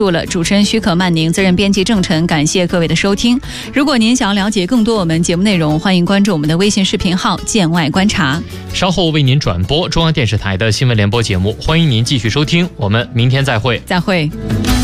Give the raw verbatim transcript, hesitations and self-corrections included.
了，主持人许可曼宁，责任编辑郑晨，感谢各位的收听。如果您想要了解更多我们节目内容，欢迎关注我们的微信视频号见外观察。 稍后为您转播中央电视台的新闻联播节目，欢迎您继续收听，我们明天再会。 再会。